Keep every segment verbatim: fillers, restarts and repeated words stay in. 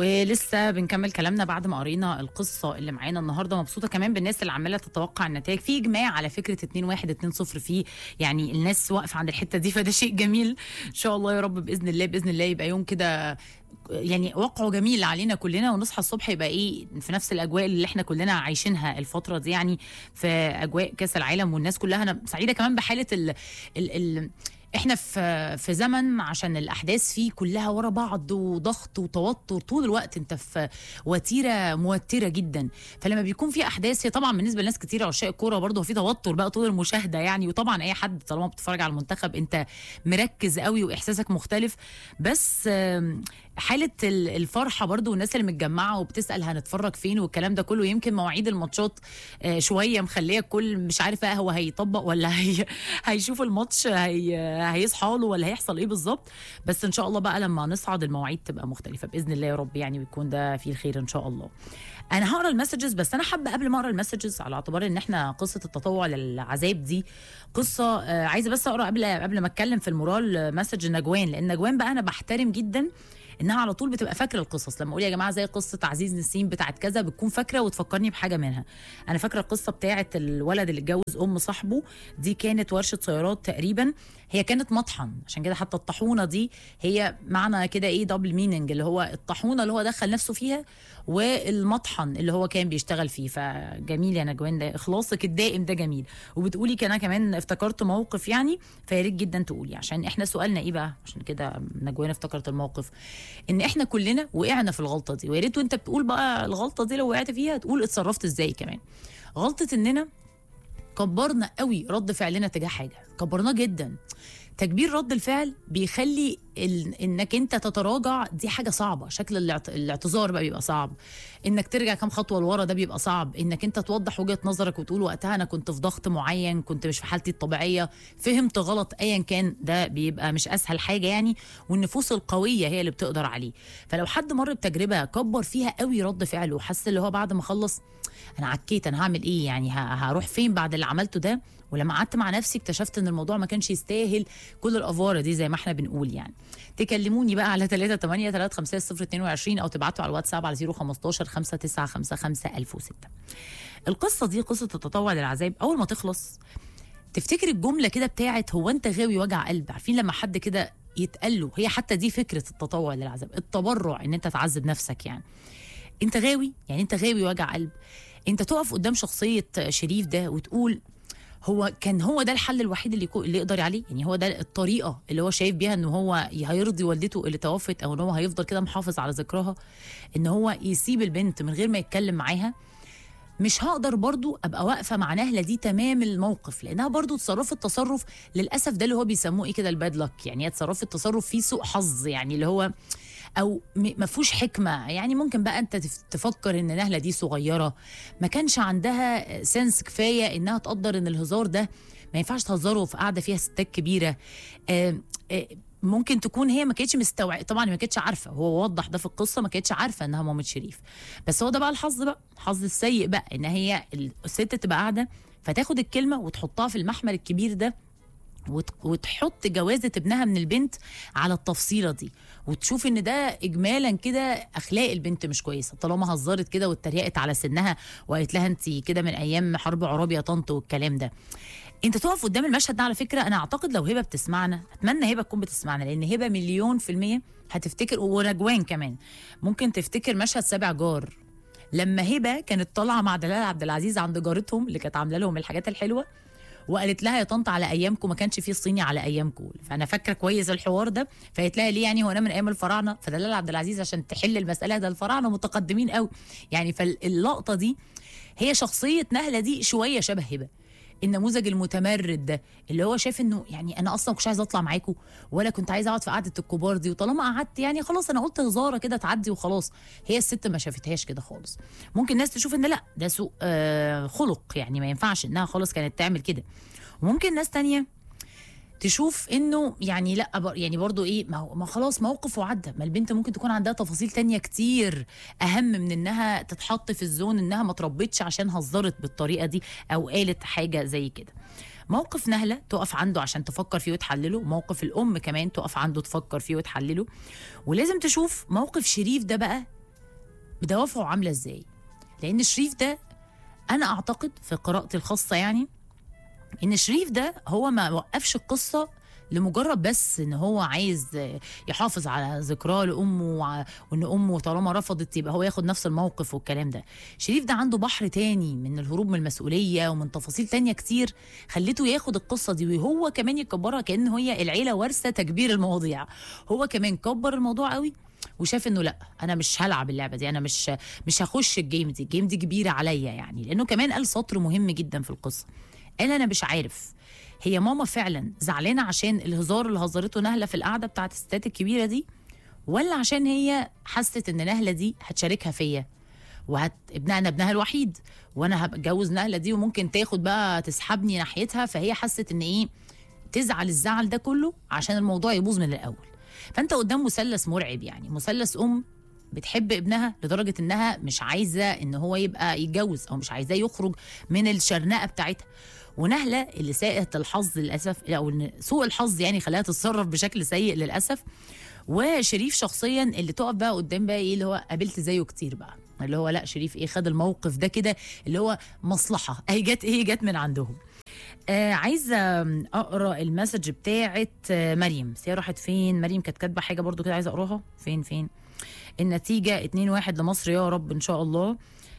ولسه بنكمل كلامنا بعد ما قرينا القصه اللي معانا النهارده. مبسوطه كمان بالناس اللي عماله تتوقع النتائج في اجماع على فكره اتنين واحد اتنين صفر، فيه يعني الناس واقفه عند الحته دي، فده شيء جميل ان شاء الله. يا رب باذن الله باذن الله يبقى يوم كده يعني وقعه جميل علينا كلنا، ونصحى الصبح يبقى ايه في نفس الاجواء اللي احنا كلنا عايشينها الفتره دي، يعني في اجواء كاس العالم والناس كلها. انا سعيده كمان بحاله ال ال ال احنا في في زمن عشان الاحداث فيه كلها ورا بعض وضغط وتوتر طول الوقت، انت في وتيره موتره جدا. فلما بيكون في احداث، هي طبعا بالنسبه لناس كتير عشاق الكوره برضه في توتر بقى طول المشاهده يعني، وطبعا اي حد طالما بتتفرج على المنتخب انت مركز قوي واحساسك مختلف. بس حاله الفرحه برضه والناس اللي متجمعه وبتسال هنتفرج فين والكلام ده كله، يمكن مواعيد الماتشات شويه مخليه الكل مش عارف بقى هو هيطبق ولا هي هيشوف الماتش هي هيصحى له ولا هيحصل ايه بالظبط. بس ان شاء الله بقى لما نصعد المواعيد تبقى مختلفه باذن الله يا رب، يعني ويكون ده فيه الخير ان شاء الله. انا هقرا المسجز، بس انا حابه قبل ما اقرا المسجز على اعتبار ان احنا قصه التطوع للعذاب دي قصه آه عايزه بس اقرا قبل قبل ما اتكلم في المورال مسج نجوان، لان نجوان بقى انا بحترم جدا انها على طول بتبقى فاكره القصص. لما اقول يا جماعه زي قصه عزيز نسيم بتاعت كذا بتكون فاكره وتفكرني بحاجه منها. انا فاكره القصه بتاعت الولد اللي اتجوز ام صاحبه، دي كانت ورشه سيارات تقريبا، هي كانت مطحن، عشان كده حتى الطاحونه دي هي معنى كده ايه دبل ميننج، اللي هو الطاحونه اللي هو دخل نفسه فيها والمطحن اللي هو كان بيشتغل فيه. فجميل يا نجوان، ده اخلاصك الدائم ده جميل. وبتقولي كان كمان افتكرت موقف يعني، فيا ريت جدا تقولي عشان احنا سؤالنا ايه بقى، عشان كده نجوان افتكرت الموقف ان احنا كلنا وقعنا في الغلطه دي. ويا ريت وانت بتقول بقى الغلطه دي لو وقعت فيها تقول اتصرفت ازاي كمان. غلطه اننا كبرنا قوي رد فعلنا تجاه حاجه، كبرناه جدا. تكبير رد الفعل بيخلي ال... انك انت تتراجع، دي حاجه صعبه. شكل الاعت... الاعتذار بقى بيبقى صعب، انك ترجع كام خطوه لورا ده بيبقى صعب، انك انت توضح وجهه نظرك وتقول وقتها انا كنت في ضغط معين، كنت مش في حالتي الطبيعيه، فهمت غلط، ايا كان ده بيبقى مش اسهل حاجه يعني. والنفوس القويه هي اللي بتقدر عليه. فلو حد مر بتجربه كبر فيها قوي رد فعله وحس اللي هو بعد ما خلص انا عكيت، انا هعمل ايه يعني، هروح فين بعد اللي عملته ده، ولما قعدت مع نفسي اكتشفت ان الموضوع ما كانش يستاهل كل الافواره دي زي ما احنا بنقول يعني. تكلموني بقى على ثلاثة ثمانية ثلاثة خمسة صفر اتنين وعشرين او تبعتوا على الواتساب على صفر خمستاشر خمسة تسعة خمسة خمسة ألف وستة. القصه دي قصه التطوع للعذاب. اول ما تخلص تفتكر الجمله كده بتاعت هو انت غاوي وجع قلب. عارفين لما حد كده يتقال له، هي حتى دي فكره التطوع للعذاب، التبرع، ان انت تعذب نفسك يعني. انت غاوي يعني انت غاوي وجع قلب. انت تقف قدام شخصيه شريف ده وتقول هو كان هو ده الحل الوحيد اللي اللي يقدر عليه، يعني هو ده الطريقه اللي هو شايف بيها ان هو هيرضي والدته اللي توفت، او ان هو هيفضل كده محافظ على ذكرها، ان هو يسيب البنت من غير ما يتكلم معاها. مش هقدر برضو ابقى واقفه مع نهله دي تمام الموقف، لانها برضو تصرفت تصرف للاسف ده اللي هو بيسموه ايه كده الباد لك، يعني هي تصرفت تصرف فيه سوء حظ، يعني اللي هو او ما فيهوش حكمه. يعني ممكن بقى انت تفكر ان نهله دي صغيره ما كانش عندها سنس كفايه انها تقدر ان الهزار ده ما ينفعش تهزره في قاعده فيها ستات كبيره. آآ آآ ممكن تكون هي ما كانتش مستوعبه، طبعا ما كانتش عارفه، هو وضح ده في القصه، ما كانتش عارفه انها مامة شريف. بس هو ده بقى الحظ بقى، الحظ السيء بقى، ان هي الست تبقى قاعده فتاخد الكلمه وتحطها في المحمل الكبير ده، وتحط جوازة ابنها من البنت على التفصيلة دي، وتشوف ان ده اجمالا كده اخلاق البنت مش كويسة طالما هزرت كده واتريقت على سنها وقالت لها انت كده من ايام حرب عرابي يا طنط والكلام ده. انت تقف قدام المشهد ده. على فكرة انا اعتقد لو هبة بتسمعنا، اتمنى هبة تكون بتسمعنا، لان هبة مليون في المية هتفتكر، ونجوان كمان ممكن تفتكر مشهد سابع جار، لما هبة كانت طالعة مع دلال عبد العزيز عند جارتهم اللي كانت عاملة لهم الحاجات الحلوة، وقالت لها يا طنط على ايامكم ما كانش فيه الصيني على ايامكم. فانا فاكره كويس الحوار ده. فقالت لها ليه يعني، هو انا من ايام الفراعنه؟ فدلال عبد العزيز عشان تحل المساله ده الفراعنه متقدمين قوي يعني. فاللقطه دي هي شخصيه نهله دي شويه شبه هبه، النموذج المتمرد ده اللي هو شايف انه يعني انا اصلا كنتش عايز اطلع معاكم، ولا كنت عايز اقعد في قعده الكبار دي، وطالما قعدت يعني خلاص انا قلت هزاره كده تعدي وخلاص. هي الست ما شافتهاش كده خالص. ممكن الناس تشوف ان لا ده سوء آه خلق، يعني ما ينفعش انها خالص كانت تعمل كده. وممكن ناس تانية تشوف انه يعني لا بر يعني برضو ايه، ما, ما خلاص موقف وعدى. ما البنت ممكن تكون عندها تفاصيل تانية كتير اهم من انها تتحط في الزون انها ما تربتش عشان هزرت بالطريقه دي او قالت حاجه زي كده. موقف نهله تقف عنده عشان تفكر فيه وتحلله، موقف الام كمان تقف عنده تفكر فيه وتحلله. ولازم تشوف موقف شريف ده بقى بدوافعه عامله ازاي. لان شريف ده انا اعتقد في قراءتي الخاصه يعني ان شريف ده هو ما وقفش القصه لمجرد بس ان هو عايز يحافظ على ذكراه لامه، وع- وان امه طالما رفضت يبقى هو ياخد نفس الموقف والكلام ده. شريف ده عنده بحر تاني من الهروب من المسؤوليه ومن تفاصيل تانية كتير خلته ياخد القصه دي وهو كمان يكبرها كأن هي العيله وارثه تكبير المواضيع. هو كمان كبر الموضوع قوي وشاف انه لا، انا مش هلعب اللعبه دي، انا مش مش هخش الجيم دي، الجيم دي كبيره عليا يعني. لانه كمان قال سطر مهم جدا في القصه، قال انا مش عارف هي ماما فعلا زعلانه عشان الهزار اللي هزرته نهله في القعده بتاعت الستات الكبيره دي، ولا عشان هي حست ان نهله دي هتشاركها فيا وهت ابنها، انا ابنها الوحيد وانا هتجوز نهله دي وممكن تاخد بقى تسحبني ناحيتها، فهي حست ان ايه، تزعل الزعل ده كله عشان الموضوع يبوظ من الاول. فانت قدام مثلث مرعب يعني، مثلث ام بتحب ابنها لدرجه انها مش عايزه ان هو يبقى يتجوز او مش عايزاه يخرج من الشرنقه بتاعتها، ونهله اللي ساءت الحظ للاسف او إن سوء الحظ يعني خلاها تتصرف بشكل سيء للاسف. وشريف شخصيا اللي تقف بقى قدام بقى ايه اللي هو قابلت زيه كتير بقى، اللي هو لا شريف ايه خد الموقف ده كده اللي هو مصلحه اهي جت ايه جت من عندهم. آه عايزه اقرا المسج بتاعت آه مريم، بس هي راحت فين؟ مريم كانت كاتبه حاجه برضو كده عايزه اقراها. فين فين النتيجه اتنين واحد لمصر يا رب ان شاء الله.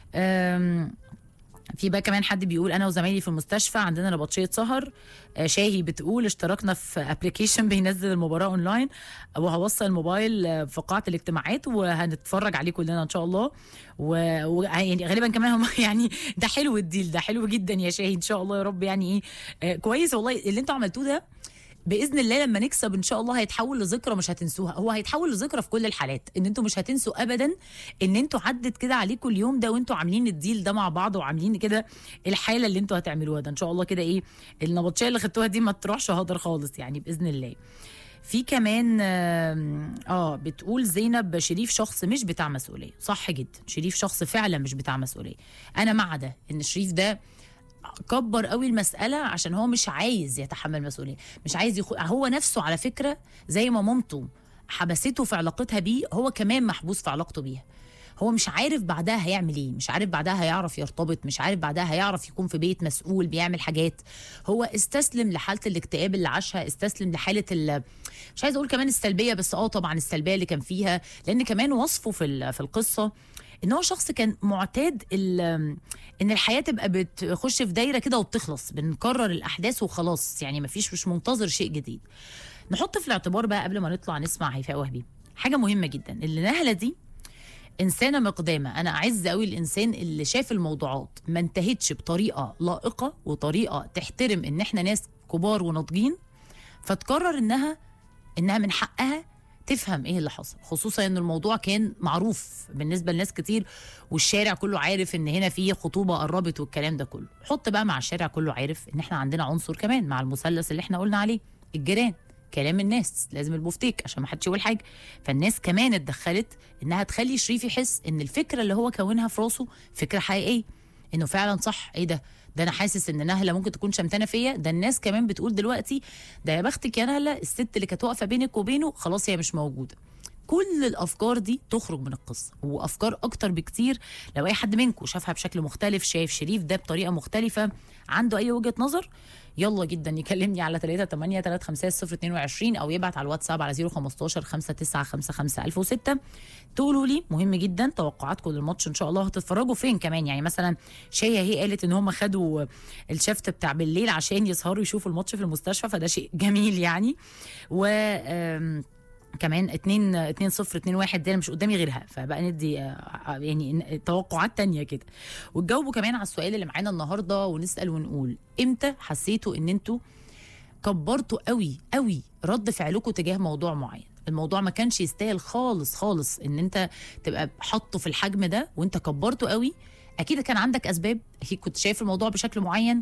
آم، في بقى كمان حد بيقول انا وزمايلي في المستشفى عندنا نبطشيه سهر. آه، شاهي بتقول اشتركنا في ابلكيشن بينزل المباراه اونلاين، وهوصل الموبايل آه، في قاعه الاجتماعات وهنتفرج عليه كلنا ان شاء الله. و... و... يعني غالبا كمان هم يعني ده حلو الديل ده حلو جدا يا شاهي ان شاء الله يا رب يعني ايه. آه، كويس والله اللي انتوا عملتوه ده، باذن الله لما نكسب ان شاء الله هيتحول لذكرى مش هتنسوها. هو هيتحول لذكرى في كل الحالات، ان انتوا مش هتنسوا ابدا ان انتوا عدت كده عليكم اليوم ده وانتوا عاملين الديل ده مع بعض وعاملين كده الحاله اللي انتوا هتعملوها ده ان شاء الله كده ايه. النبطشيه اللي خدتوها دي ما تروحش هدر خالص يعني باذن الله. في كمان آم، اه بتقول زينب شريف شخص مش بتاع مسؤوليه، صح جدا، شريف شخص فعلا مش بتاع مسؤوليه. انا مع ده، ان شريف ده كبر قوي المسألة عشان هو مش عايز يتحمل مسؤولية، مش عايز يخو... هو نفسه على فكرة زي ما مامته حبسته في علاقتها بيه هو كمان محبوس في علاقته بيها. هو مش عارف بعدها هيعمل ايه، مش عارف بعدها هيعرف يرتبط، مش عارف بعدها هيعرف يكون في بيت مسؤول بيعمل حاجات. هو استسلم لحالة الاكتئاب اللي عاشها، استسلم لحالة ال... مش عايز اقول كمان السلبية، بس اه طبعا السلبية اللي كان فيها. لان كمان وصفه في ال- في القصة ان هو شخص كان معتاد ال- ان الحياه تبقى بتخش في دايره كده وبتخلص، بنكرر الاحداث وخلاص يعني مفيش، مش منتظر شيء جديد. نحط في الاعتبار بقى قبل ما نطلع نسمع هيفاء وهبي حاجه مهمه جدا، اللي نهله دي انسانه مقدامه. انا اعز قوي الانسان اللي شاف الموضوعات ما انتهتش بطريقه لائقه وطريقه تحترم ان احنا ناس كبار وناضجين، فتقرر انها انها من حقها تفهم ايه اللي حصل، خصوصا ان الموضوع كان معروف بالنسبه لناس كتير والشارع كله عارف ان هنا في خطوبه قربت والكلام ده كله. حط بقى مع الشارع كله عارف ان احنا عندنا عنصر كمان مع المثلث اللي احنا قلنا عليه، الجيران، كلام الناس، لازم البوفتيك عشان ما حدش يقول حاجه. فالناس كمان اتدخلت انها تخلي شريف يحس ان الفكره اللي هو كونها في راسه فكره حقيقيه، انه فعلا صح. ايه ده ده انا حاسس ان نهله ممكن تكون شمتانه فيا. ده الناس كمان بتقول دلوقتي ده يا بختك يا نهله، الست اللي كانت واقفه بينك وبينه خلاص هي مش موجوده. كل الافكار دي تخرج من القصه، وافكار اكتر بكتير لو اي حد منكم شافها بشكل مختلف، شايف شريف ده بطريقه مختلفه، عنده اي وجهه نظر، يلا جدا يكلمني على ثلاثة ثمانية ثلاثة خمسة صفر اتنين وعشرين او يبعت على الواتساب على صفر خمستاشر خمسة تسعة خمسة خمسة ألف وستة. تقولوا لي مهم جدا توقعاتكم للماتش ان شاء الله، هتتفرجوا فين كمان. يعني مثلا شيا هي قالت ان هم خدوا الشفت بتاع بالليل عشان يسهروا يشوفوا الماتش في المستشفى، فده شيء جميل يعني. و آم، كمان اتنين اتنين صفر اتنين واحد دي انا مش قدامي غيرها، فبقى ندي آه، يعني توقعات تانية كده. وتجاوبوا كمان على السؤال اللي معانا النهارده، ونسال ونقول امتى حسيتوا ان انتوا كبرتوا قوي قوي رد فعلكم تجاه موضوع معين، الموضوع ما كانش يستاهل خالص خالص ان انت تبقى حاطه في الحجم ده وانت كبرته قوي. اكيد كان عندك اسباب، اكيد كنت شايف الموضوع بشكل معين،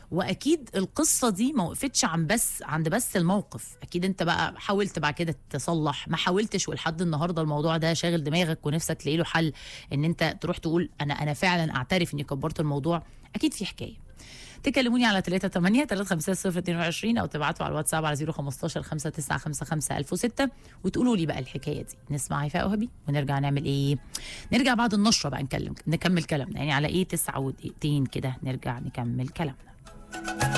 واكيد القصه دي ما وقفتش عن بس عند بس الموقف. اكيد انت بقى حاولت بعد كده تصلح، ما حاولتش ولحد النهارده الموضوع ده شاغل دماغك ونفسك تلاقي له حل، ان انت تروح تقول انا انا فعلا اعترف اني كبرت الموضوع. اكيد في حكايه. تكلموني على ثلاثة ثمانية ثلاثة خمسة صفر اثنين وعشرين او تبعتوا على الواتساب على صفر خمستاشر خمسة تسعة خمسة خمسة ألف وستة وتقولوا لي بقى الحكايه دي. نسمع هيفاء وهبي ونرجع نعمل ايه؟ نرجع بعد النشره بقى نكلم نكمل كلامنا، يعني على ايه تسعة ودقيقتين كده نرجع نكمل كلامنا.